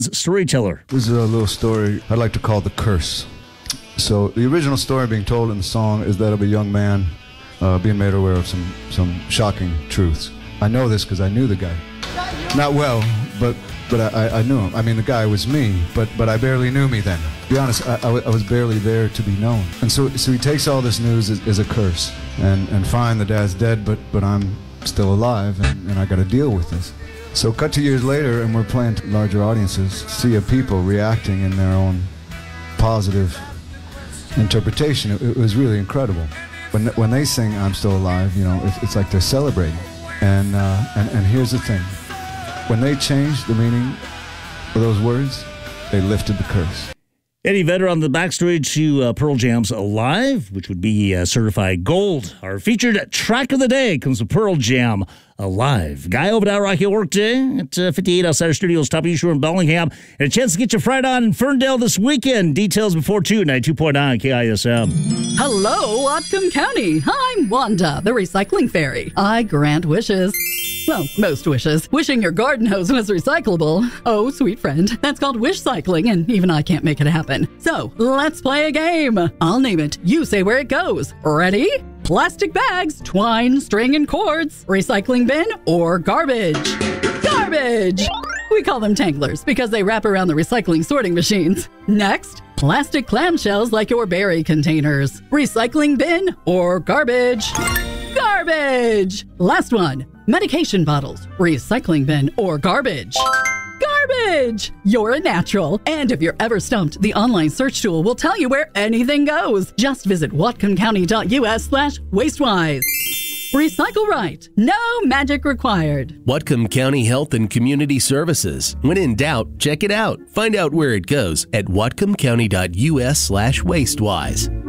storyteller. This is a little story I'd like to call The Curse. So the original story being told in the song is that of a young man being made aware of some shocking truths. I know this because I knew the guy. Not well, but I knew him. I mean, the guy was me, but I barely knew me then. To be honest, I was barely there to be known. And so he takes all this news as a curse. And fine, the dad's dead, but I'm still alive, and I got to deal with this. So cut 2 years later, and we're playing to larger audiences, sea of people reacting in their own positive interpretation. It was really incredible. When they sing "I'm Still Alive," you know, it's like they're celebrating. And here's the thing: when they changed the meaning of those words, they lifted the curse. Eddie Vedder on the backstage to Pearl Jam's Alive, which would be certified gold. Our featured track of the day comes from Pearl Jam, Alive. Guy over at Rocky Workday at 58 outside our studios, top of in Bellingham. And a chance to get your fright on in Ferndale this weekend. Details before 2, 92.9 KISM. Hello, Whatcom County. I'm Wanda, the recycling fairy. I grant wishes. Well, most wishes. Wishing your garden hose was recyclable. Oh, sweet friend. That's called wish cycling, and even I can't make it happen. So, let's play a game. I'll name it. You say where it goes. Ready? Plastic bags, twine, string, and cords. Recycling bin or garbage? Garbage! We call them tanglers because they wrap around the recycling sorting machines. Next, plastic clamshells like your berry containers. Recycling bin or garbage? Garbage! Last one. Medication bottles, recycling bin, or garbage? Garbage! You're a natural. And if you're ever stumped, the online search tool will tell you where anything goes. Just visit whatcomcounty.us/wastewise. Recycle right. No magic required. Whatcom County Health and Community Services. When in doubt, check it out. Find out where it goes at whatcomcounty.us/wastewise.